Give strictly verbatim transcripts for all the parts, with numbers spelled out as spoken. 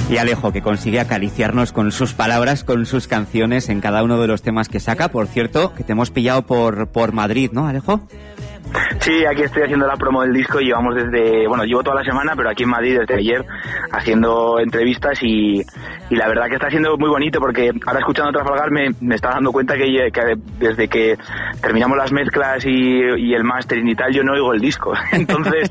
Y Alejo, que consigue acariciarnos con sus palabras, con sus canciones en cada uno de los temas que saca. Por cierto, que te hemos pillado por, por Madrid, ¿no, Alejo? Sí, aquí estoy haciendo la promo del disco y llevamos desde, bueno, llevo toda la semana, pero aquí en Madrid desde ayer haciendo entrevistas y, y la verdad que está siendo muy bonito porque ahora escuchando Trafalgar me, me está dando cuenta que, que desde que terminamos las mezclas y, y el mastering y tal, yo no oigo el disco. Entonces,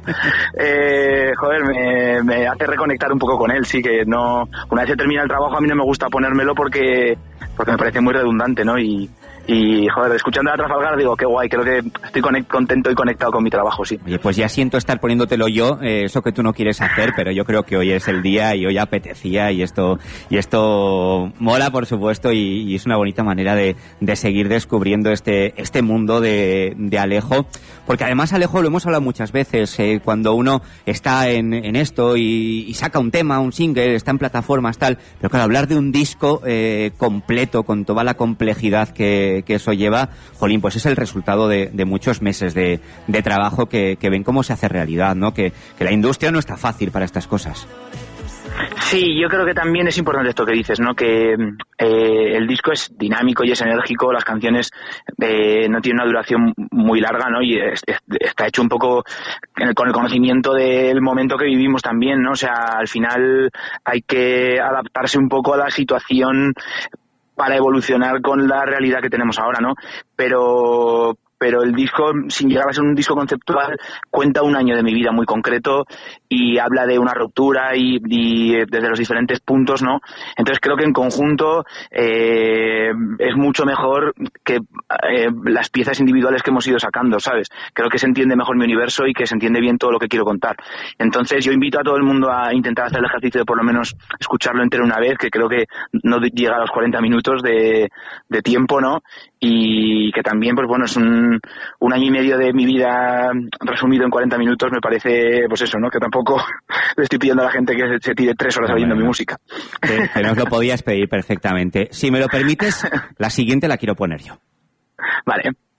eh, joder, me, me hace reconectar un poco con él, sí, que no, una vez que termina el trabajo a mí no me gusta ponérmelo porque, porque me parece muy redundante, ¿no? Y Y, joder, escuchando a Trafalgar digo, qué guay, creo que estoy conect- contento y conectado con mi trabajo, sí. Oye, pues ya siento estar poniéndotelo yo, eh, eso que tú no quieres hacer, pero yo creo que hoy es el día y hoy apetecía y esto y esto mola, por supuesto, y, y es una bonita manera de, de seguir descubriendo este este mundo de, de Alejo, porque además Alejo, lo hemos hablado muchas veces, eh, cuando uno está en, en esto y, y saca un tema, un single, está en plataformas, tal, pero claro, hablar de un disco eh, completo, con toda la complejidad que que eso lleva, jolín, pues es el resultado de, de muchos meses de, de trabajo que, que ven cómo se hace realidad, ¿no? Que, que la industria no está fácil para estas cosas. Sí, yo creo que también es importante esto que dices, ¿no? Que eh, el disco es dinámico y es enérgico, las canciones eh, no tienen una duración muy larga, ¿no? Y es, es, está hecho un poco en el, con el conocimiento del momento que vivimos también, ¿no? O sea, al final hay que adaptarse un poco a la situación para evolucionar con la realidad que tenemos ahora, ¿no? Pero pero el disco, sin llegar a ser un disco conceptual, cuenta un año de mi vida muy concreto y habla de una ruptura y, y desde los diferentes puntos, ¿no? Entonces creo que en conjunto eh, es mucho mejor que eh, las piezas individuales que hemos ido sacando, ¿sabes? Creo que se entiende mejor mi universo y que se entiende bien todo lo que quiero contar. Entonces yo invito a todo el mundo a intentar hacer el ejercicio de por lo menos escucharlo entero una vez, que creo que no llega a los cuarenta minutos de, de tiempo, ¿no? Y que también, pues bueno, es un, un año y medio de mi vida resumido en cuarenta minutos, me parece, pues eso, ¿no? Que tampoco le estoy pidiendo a la gente que se, se tire tres horas oyendo mi música. Que, que nos lo podías pedir perfectamente. Si me lo permites, la siguiente la quiero poner yo. Vale.